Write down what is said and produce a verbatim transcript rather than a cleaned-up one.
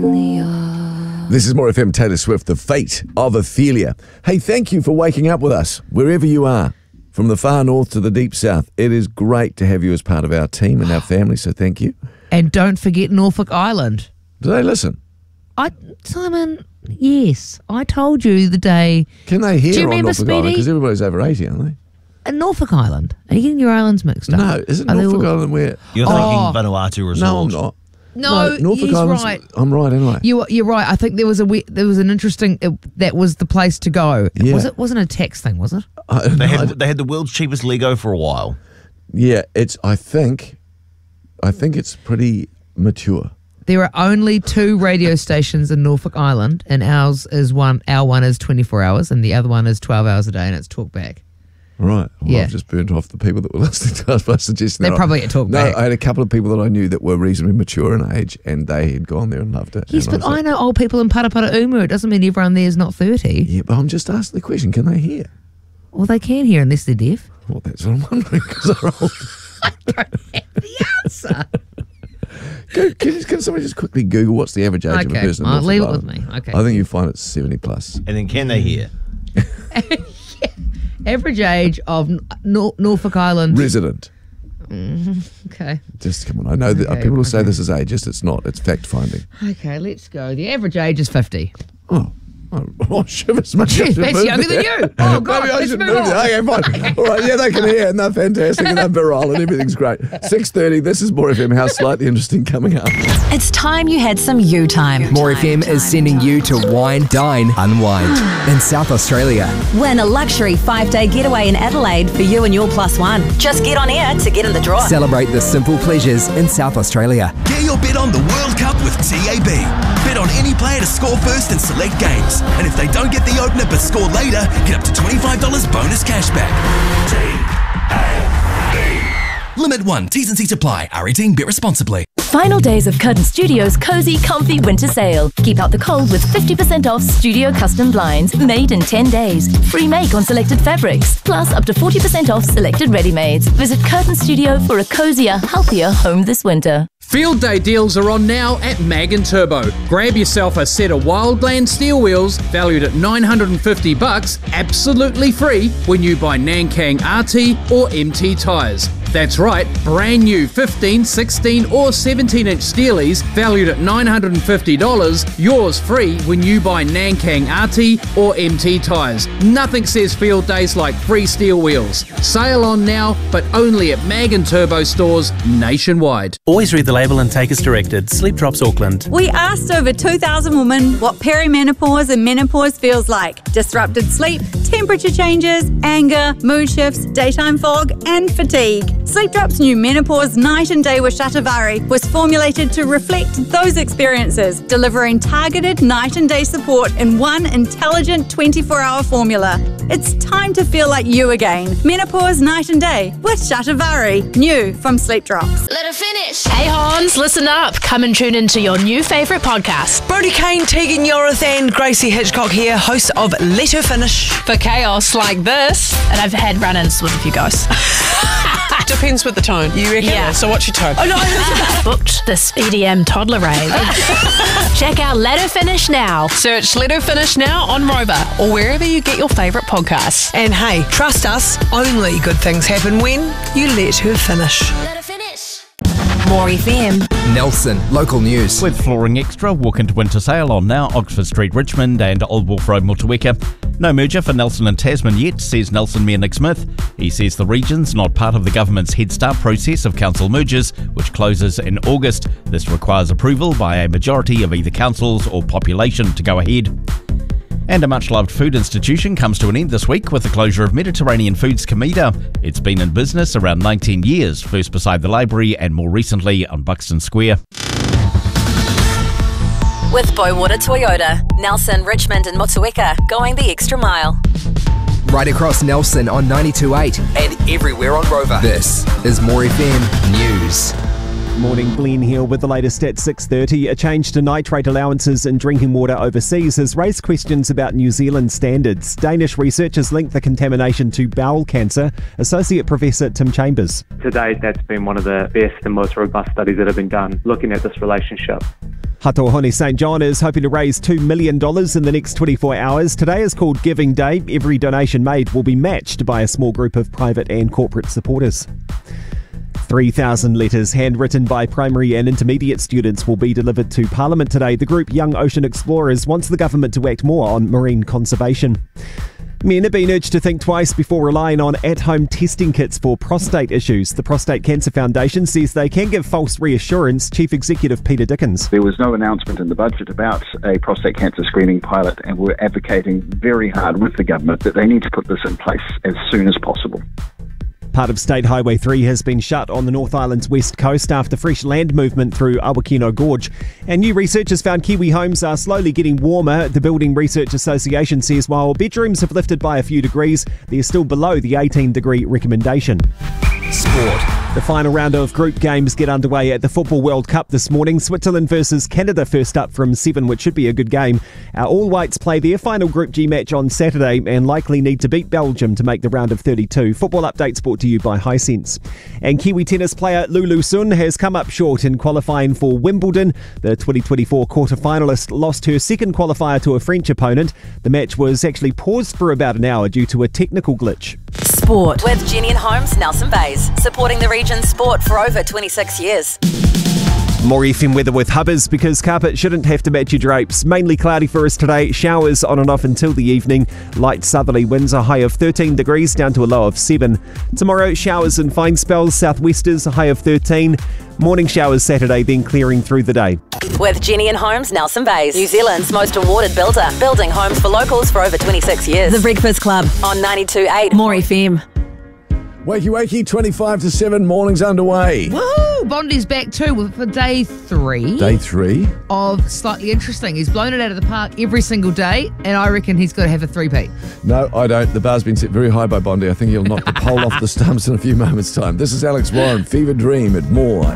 This is More F M, Taylor Swift, The Fate of Ophelia. Hey, thank you for waking up with us, wherever you are, from the far north to the deep south. It is great to have you as part of our team and our family, so thank you. And don't forget Norfolk Island. Do they listen? I, Simon, yes. I told you the day. Can they hear Do you on remember, Norfolk Speedy? Island? Because everybody's over eighty, aren't they? Uh, Norfolk Island. Are you getting your islands mixed up? No, is it Are they Norfolk all- Island where... You're Oh. thinking Vanuatu Resort. No, I'm not. No, Norfolk he's Island's- right. I'm right, anyway. You, you're right. I think there was a we- there was an interesting. It, that was the place to go. Yeah. Was it? Wasn't a tax thing? Was it? I, They no, had I- they had the world's cheapest Lego for a while. yeah, it's, I think, I think it's pretty mature. There are only two radio stations in Norfolk Island, and ours is one. Our one is twenty-four hours, and the other one is twelve hours a day, and it's Talkback. Right. Well, Yeah. I've just burnt off the people that were listening to us by suggesting They're that. probably at Talkback. No, I had a couple of people that I knew that were reasonably mature in age, and they had gone there and loved it. Yes, And but was I like, know old people in Paraparaumu. It doesn't mean everyone there is not thirty. Yeah, but I'm just asking the question, can they hear? Well, they can hear unless they're deaf. Well, that's what I'm wondering, because they're old. I don't have the answer. Go, can, can somebody just quickly Google what's the average age of a Okay, person in I'll Norfolk leave it Island? with me. Okay. I think you find it's seventy plus. And then can they hear? Average age of Nor- Norfolk Island. Resident. Okay. Just come on. I know that Okay, people will say okay. this is ageist. It's not. It's fact finding. Okay, let's go. The average age is fifty. Oh. Oh, oh shivers. Maybe I Jeez, should that's move younger than there. you. Oh, God, Maybe I let's should move move on. there. Okay, fine. All right, yeah, they can hear, and they're fantastic, and they're virile, and everything's great. six thirty, this is More F M. How slightly interesting coming up. It's time you had some you time. More F M is sending you to Wine, Dine, Unwind in South Australia. Win a luxury five-day getaway in Adelaide for you and your plus one. Just get on air to get in the draw. Celebrate the simple pleasures in South Australia. Get your bet on the World Cup with T A B. Bet on any player to score first in select games. And if they don't get the opener but score later, get up to twenty-five dollars bonus cashback. T A B. Limit one. T's and C's apply. R eighteen. Bet responsibly. Final days of Curtin Studios' cozy, comfy winter sale. Keep out the cold with fifty percent off studio custom blinds made in ten days. Free make on selected fabrics, plus up to forty percent off selected ready-mades. Visit Curtin Studio for a cozier, healthier home this winter. Field day deals are on now at Mag and Turbo. Grab yourself a set of Wildland steel wheels valued at nine hundred fifty bucks, absolutely free when you buy Nankang R T or M T tyres. That's right, brand new fifteen, sixteen or seventeen inch steelies valued at nine hundred fifty dollars, yours free when you buy Nankang R T or M T tyres. Nothing says field days like free steel wheels. Sale on now, but only at Mag and Turbo stores nationwide. Always read the label and take as directed. Sleep Drops Auckland. We asked over two thousand women what perimenopause and menopause feels like. Disrupted sleep, temperature changes, anger, mood shifts, daytime fog, and fatigue. Sleep Drops' new Menopause Night and Day with Shatavari was formulated to reflect those experiences, delivering targeted night and day support in one intelligent twenty-four hour formula. It's time to feel like you again. Menopause Night and Day with Shatavari, new from Sleep Drops. Let her finish. Hey Hans, listen up. Come and tune into your new favourite podcast. Brodie Kane, Tegan Yorath and Gracie Hitchcock here, hosts of Let Her Finish. For chaos like this. And I've had run-ins with a few guys. Depends with the tone. You reckon? Yeah. So what's your tone? Oh no! Booked this E D M toddler rave. Check out Let Her Finish now. Search Let Her Finish now on Rover or wherever you get your favourite podcasts. And hey, trust us, only good things happen when you let her finish. Let her finish. More F M. Nelson, local news. With Flooring Extra, walk into winter sale on now Oxford Street, Richmond and Old Wolf Road, Motueka. No merger for Nelson and Tasman yet, says Nelson Mayor Nick Smith. He says the region's not part of the government's Head Start process of council mergers, which closes in August. This requires approval by a majority of either councils or population to go ahead. And a much-loved food institution comes to an end this week with the closure of Mediterranean Foods Comida. It's been in business around nineteen years, first beside the library and more recently on Buxton Square. With Boywater Toyota, Nelson, Richmond and Motueka, going the extra mile. Right across Nelson on ninety-two point eight and everywhere on Rover. This is More F M News. Morning, Glenn here with the latest at six thirty. A change to nitrate allowances in drinking water overseas has raised questions about New Zealand standards. Danish researchers link the contamination to bowel cancer. Associate Professor Tim Chambers. To date, that's been one of the best and most robust studies that have been done looking at this relationship. Hatohone Saint John is hoping to raise two million dollars in the next twenty-four hours. Today is called Giving Day. Every donation made will be matched by a small group of private and corporate supporters. three thousand letters handwritten by primary and intermediate students will be delivered to Parliament today. The group Young Ocean Explorers wants the government to act more on marine conservation. Men are being urged to think twice before relying on at-home testing kits for prostate issues. The Prostate Cancer Foundation says they can give false reassurance. Chief Executive Peter Dickens. There was no announcement in the budget about a prostate cancer screening pilot, and we're advocating very hard with the government that they need to put this in place as soon as possible. Part of State Highway three has been shut on the North Island's west coast after fresh land movement through Awakino Gorge. And new research has found Kiwi homes are slowly getting warmer. The Building Research Association says while bedrooms have lifted by a few degrees, they're still below the eighteen degree recommendation. Sport. The final round of group games get underway at the Football World Cup this morning. Switzerland versus Canada first up from seven, which should be a good game. Our All Whites play their final Group G match on Saturday and likely need to beat Belgium to make the round of thirty-two. Football updates brought to you by Hisense. And Kiwi tennis player Lulu Sun has come up short in qualifying for Wimbledon. The twenty twenty-four quarter-finalist lost her second qualifier to a French opponent. The match was actually paused for about an hour due to a technical glitch. Sport with Jenny and Holmes, Nelson Bays, supporting the region's sport for over twenty-six years. More F M weather with Hubbers because carpet shouldn't have to match your drapes. Mainly cloudy for us today. Showers on and off until the evening. Light southerly winds, a high of thirteen degrees down to a low of seven. Tomorrow, showers and fine spells. Southwesters, a high of thirteen. Morning showers Saturday, then clearing through the day. With Jenny and Holmes, Nelson Bays, New Zealand's most awarded builder, building homes for locals for over twenty-six years. The Breakfast Club on ninety-two point eight More F M. Wakey wakey, twenty-five to seven, morning's underway. Woohoo! Bondi's back too for day three. Day three? Of Slightly Interesting. He's blown it out of the park every single day, and I reckon he's got to have a three-peat. No, I don't. The bar's been set very high by Bondi. I think he'll knock the pole off the stumps in a few moments' time. This is Alex Warren, Fever Dream at More.